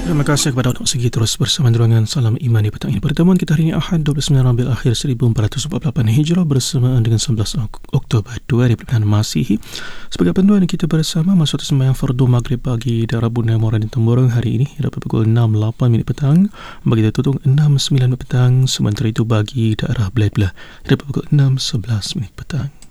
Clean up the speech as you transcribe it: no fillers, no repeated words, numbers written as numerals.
Terima kasih kepada Dr. Segi terus bersama dengan Salam Iman di petang ini. Pertemuan kita hari ini Ahad 29 Rabiul Akhir 1448 Hijrah bersamaan dengan 11 Oktober 2000 Masihi. Sebagai panduan kita bersama masuk sembahyang fardu maghrib pagi daerah Bunai Muara dan Temburong hari ini dapat pukul 6.08 petang bagi tertutung 6.09 petang, sementara itu bagi daerah Belah dapat pukul 6.11 petang.